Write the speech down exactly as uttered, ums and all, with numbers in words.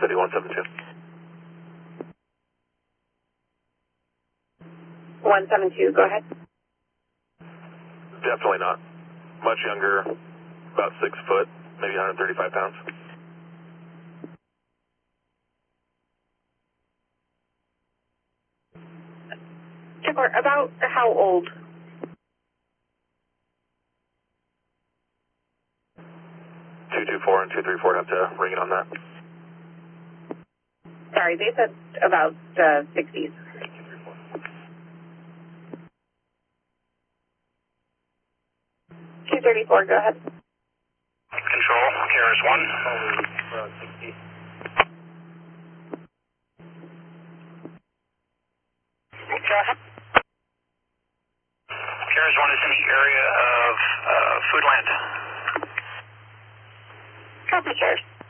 City one seven two. one seven two, go ahead. Definitely not. Much younger, about six foot, maybe one hundred thirty-five pounds. Or about how old? two two four and two three four have to ring it on that. Sorry, they said about the sixties. two thirty-four, go ahead. Control, K R S one. Around sixty. Go ahead. K R S one is in the area of uh, Foodland. Copy, sir.